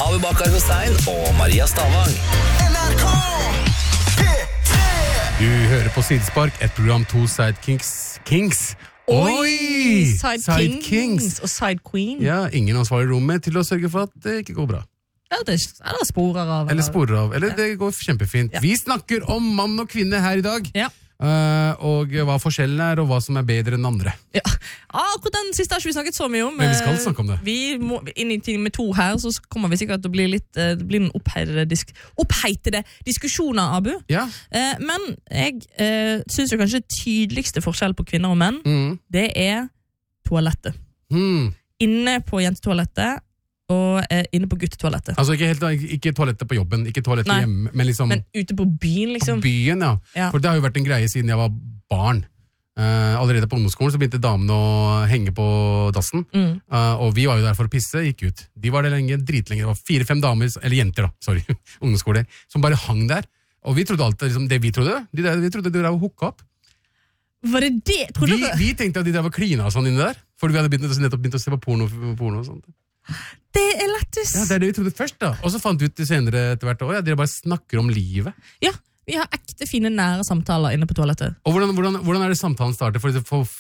Abu Bakar Hussein og Maria Stavang. NRK P3. Du hører på Sidespark, et program to Sidekings. Oi! Side Kings og Side Queen. Ja, ingen ansvarlig i rommet til å sørge for at det ikke går bra. Eller sporer av. Eller det går kjempefint. Ja. Vi snakker om mann og kvinne her i dag. Ja. Og hva forskjellen er, og hva som er bedre enn andre. Ja. Akkurat den siste har ikke vi snakket så mye om. Men vi skal snakke om det. Vi må inn i time 2 her, så kommer vi sikkert til å bli litt det blir noen oppheitede diskusjoner, Abu. Ja. Men jeg synes jo kanskje tydeligste forskjell på kvinner og menn, det er toalettet. Inne på jentetoalettet og inne på guttetoalettet. Altså ikke toalettet på jobben, ikke toalettet hjemme, men liksom... Men ute på byen, liksom. På byen, ja. For det har jo vært en greie siden jeg var barn. Allerede på ungdomsskolen så begynte damene å henge på dassen, og vi var jo der for å pisse, gikk ut. De var der dritlenge, det var 4-5 damer, eller jenter da, sorry, ungdomsskoler, som bare hang der. Og vi trodde alt liksom, det vi trodde. Vi trodde de drev og hooka opp. Var det det? Vi tenkte at de drev og klina og sånn inne der, for vi hadde nettopp begynt å se på porno og sånt. Det er lettest. Ja, det er det vi trodde først da. Og så fant vi ut det senere etter hvert år, dere bare snakker om livet. Ja, vi har ekte fine nære samtaler inne på toalettet. Og hvordan er det samtalen starter? For